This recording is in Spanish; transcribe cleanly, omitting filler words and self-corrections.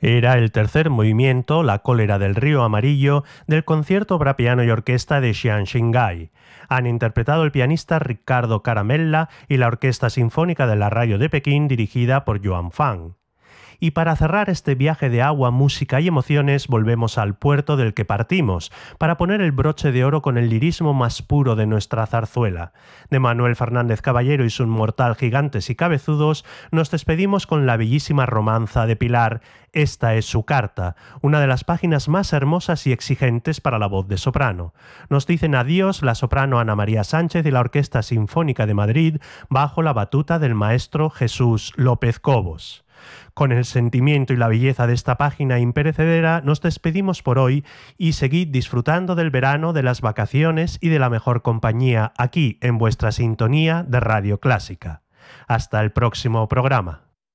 Era el tercer movimiento, La cólera del río amarillo, del concierto para piano y orquesta de Xian Xingai. Han interpretado el pianista Riccardo Caramella y la Orquesta Sinfónica de la Radio de Pekín dirigida por Yuan Fang. Y para cerrar este viaje de agua, música y emociones, volvemos al puerto del que partimos, para poner el broche de oro con el lirismo más puro de nuestra zarzuela. De Manuel Fernández Caballero y su inmortal Gigantes y Cabezudos, nos despedimos con la bellísima romanza de Pilar, Esta es su carta, una de las páginas más hermosas y exigentes para la voz de soprano. Nos dicen adiós la soprano Ana María Sánchez y la Orquesta Sinfónica de Madrid, bajo la batuta del maestro Jesús López Cobos. Con el sentimiento y la belleza de esta página imperecedera nos despedimos por hoy y seguid disfrutando del verano, de las vacaciones y de la mejor compañía aquí en vuestra sintonía de Radio Clásica. Hasta el próximo programa.